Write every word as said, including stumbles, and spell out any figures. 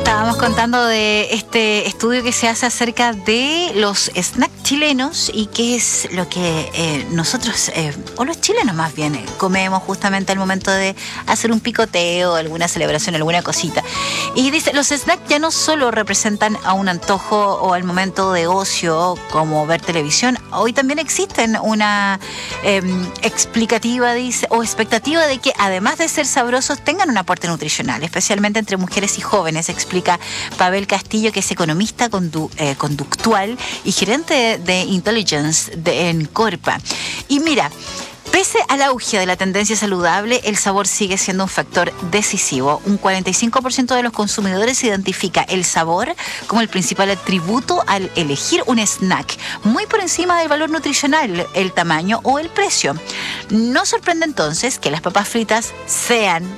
estábamos contando de este estudio que se hace acerca de los snacks chilenos y qué es lo que eh, nosotros, eh, o los chilenos más bien, eh, comemos justamente al momento de hacer un picoteo, alguna celebración, alguna cosita. Y dice, los snacks ya no solo representan a un antojo o al momento de ocio, como ver televisión, hoy también existen una eh, explicativa, dice, o expectativa de que además de ser sabrosos, tengan un aporte nutricional, especialmente entre mujeres y jóvenes, explica Pavel Castillo, que es economista condu- eh, conductual y gerente de, de Intelligence de, en Corpa. Y mira, pese al auge de la tendencia saludable, el sabor sigue siendo un factor decisivo. Un cuarenta y cinco por ciento de los consumidores identifica el sabor como el principal atributo al elegir un snack, muy por encima del valor nutricional, el tamaño o el precio. No sorprende entonces que las papas fritas sean